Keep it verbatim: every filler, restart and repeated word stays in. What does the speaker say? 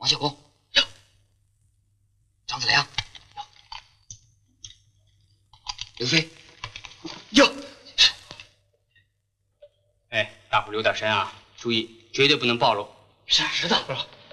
王小红，有；张子良，有；刘飞，有。 哎，大伙留点神啊！注意，绝对不能暴露。 是知道。